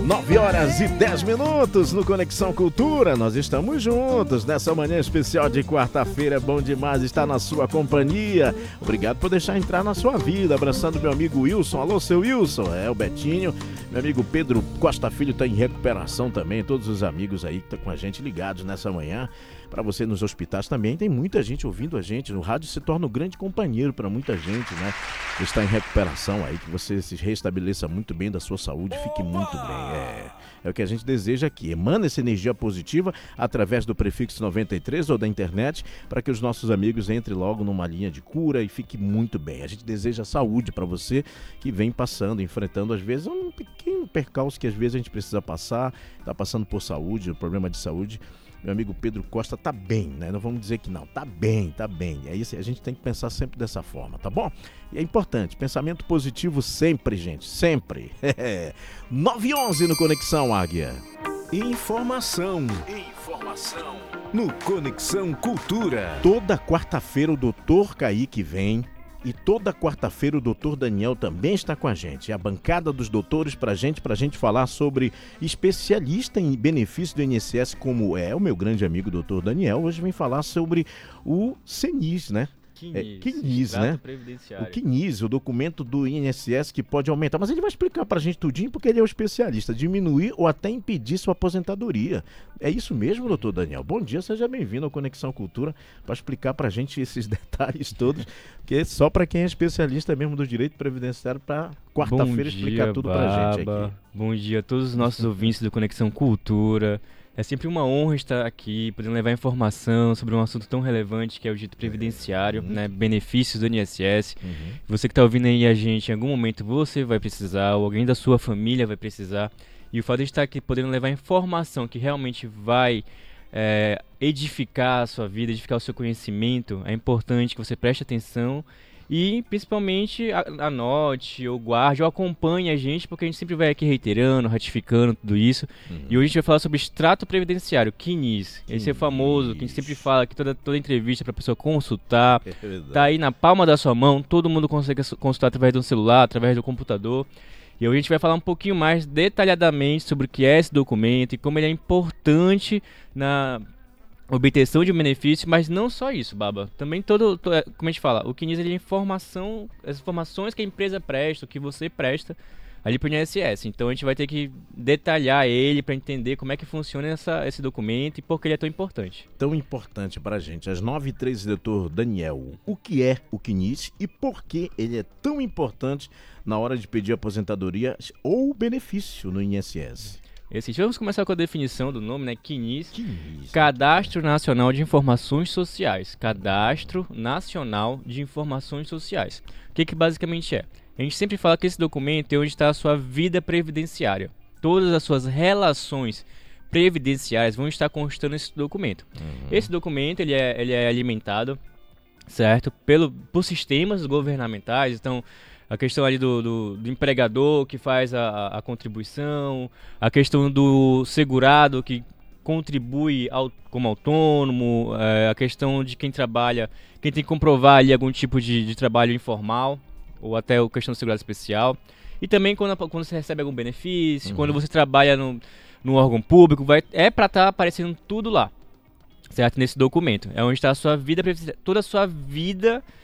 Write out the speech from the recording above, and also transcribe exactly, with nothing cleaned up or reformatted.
nove horas e dez minutos no Conexão Cultura. Nós estamos juntos nessa manhã especial de quarta-feira. É bom demais estar na sua companhia. Obrigado por deixar entrar na sua vida. Abraçando meu amigo Wilson. Alô, seu Wilson. É o Betinho. Meu amigo Pedro Costa Filho está em recuperação também. Todos os amigos aí que estão com a gente ligados nessa manhã. Para você nos hospitais também, tem muita gente ouvindo a gente. O rádio se torna um grande companheiro para muita gente, né? Que está em recuperação aí, que você se restabeleça muito bem da sua saúde, fique muito bem. É, é o que a gente deseja aqui. Emana essa energia positiva através do prefixo noventa e três ou da internet, para que os nossos amigos entrem logo numa linha de cura e fique muito bem. A gente deseja saúde para você que vem passando, enfrentando às vezes um pequeno percalço que às vezes a gente precisa passar, está passando por saúde, um problema de saúde. Meu amigo Pedro Costa tá bem, né? Não vamos dizer que não, tá bem, tá bem. É isso, a gente tem que pensar sempre dessa forma, tá bom? E é importante, pensamento positivo sempre, gente, sempre. nove e onze no Conexão Águia. Informação. Informação. No Conexão Cultura. Toda quarta-feira o doutor Kaique vem. E toda quarta-feira o doutor Daniel também está com a gente. A bancada dos doutores para a gente, para a gente falar sobre especialista em benefício do I N S S, como é o meu grande amigo doutor Daniel. Hoje vem falar sobre o CNIS, né? CNIS, é, CNIS, né? O CNIS, o documento do I N S S que pode aumentar. Mas ele vai explicar pra gente tudinho porque ele é o especialista. Diminuir ou até impedir sua aposentadoria. É isso mesmo, doutor Daniel? Bom dia, seja bem-vindo ao Conexão Cultura para explicar pra gente esses detalhes todos, que é só pra quem é especialista mesmo do direito previdenciário para quarta-feira explicar tudo pra gente aqui. Bom dia a todos os nossos ouvintes do Conexão Cultura. É sempre uma honra estar aqui, podendo levar informação sobre um assunto tão relevante que é o direito previdenciário, uhum. né, benefícios do I N S S. Uhum. Você que está ouvindo aí a gente, em algum momento você vai precisar, ou alguém da sua família vai precisar. E o fato de estar aqui podendo levar informação que realmente vai é, edificar a sua vida, edificar o seu conhecimento, é importante que você preste atenção. E principalmente anote, ou guarde, ou acompanhe a gente, porque a gente sempre vai aqui reiterando, ratificando tudo isso. Uhum. E hoje a gente vai falar sobre extrato previdenciário, CNIS. Esse é famoso, que a gente sempre fala que toda, toda entrevista para a pessoa consultar. É tá aí na palma da sua mão, todo mundo consegue consultar através do celular, através do computador. E hoje a gente vai falar um pouquinho mais detalhadamente sobre o que é esse documento e como ele é importante na obtenção de um benefício, mas não só isso, Baba. Também todo, todo como a gente fala, o CNIS ele é informação, as informações que a empresa presta, o que você presta ali para o I N S S. Então a gente vai ter que detalhar ele para entender como é que funciona essa, esse documento e por que ele é tão importante. Tão importante para a gente. Às nove e treze, doutor Daniel, o que é o CNIS e por que ele é tão importante na hora de pedir aposentadoria ou benefício no I N S S? Esse, vamos começar com a definição do nome, né? CNIS, Cadastro Nacional de Informações Sociais. Cadastro Nacional de Informações Sociais. O que que basicamente é? A gente sempre fala que esse documento é onde está a sua vida previdenciária. Todas as suas relações previdenciárias vão estar constando nesse documento. Uhum. Esse documento ele é, ele é alimentado, certo, pelo, por sistemas governamentais. Então, a questão ali do, do, do empregador que faz a, a contribuição, a questão do segurado que contribui ao, como autônomo, é, a questão de quem trabalha, quem tem que comprovar ali algum tipo de, de trabalho informal, ou até a questão do segurado especial. E também quando, quando você recebe algum benefício, uhum. quando você trabalha no, no órgão público, vai, é para estar tá aparecendo tudo lá, certo? Nesse documento. É onde está a sua vida, toda a sua vida